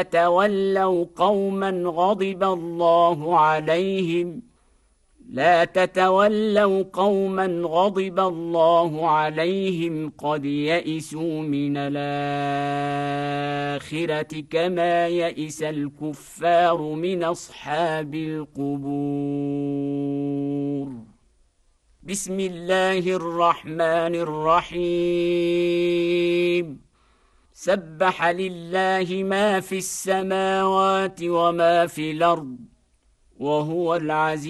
تتولوا قوما غضب الله عليهم لا تتولوا قوما غضب الله عليهم قد يئسوا من الآخرة كما يئس الكفار من أصحاب القبور. بسم الله الرحمن الرحيم. سبح لله ما في السماوات وما في الأرض وهو العزيز